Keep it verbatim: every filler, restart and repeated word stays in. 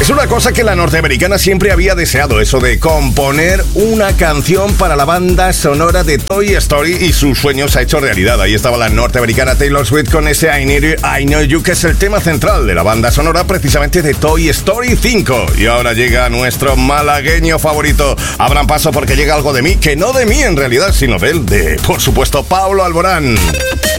Es una cosa que la norteamericana siempre había deseado, eso de componer una canción para la banda sonora de Toy Story, y su sueño se ha hecho realidad. Ahí estaba la norteamericana Taylor Swift con ese I Need You, I Know You, que es el tema central de la banda sonora precisamente de Toy Story cinco. Y ahora llega nuestro malagueño favorito. Abran paso porque llega algo de mí, que no de mí en realidad, sino de él, de, por supuesto, Pablo Alborán.